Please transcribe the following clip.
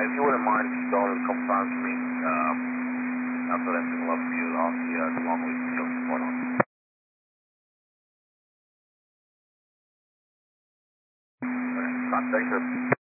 if you wouldn't mind, just call it a couple times for me. I'll put that signal up for you. I'll see you along with you. Support on. Contact, sir.